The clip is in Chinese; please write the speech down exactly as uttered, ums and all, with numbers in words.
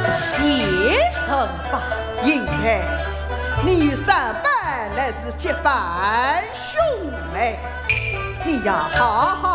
先生吧， 英台，你与三班乃是结拜兄妹，你要好好